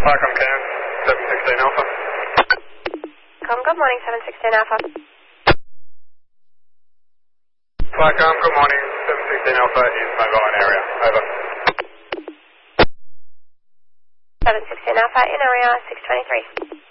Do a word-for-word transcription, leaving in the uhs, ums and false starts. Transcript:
Falcom Cam, seven sixteen Alpha. Com, good morning, seven sixteen Alpha. Falcom, good morning, seven sixteen Alpha is mobile in area. Over. seven sixteen Alpha in area six twenty-three.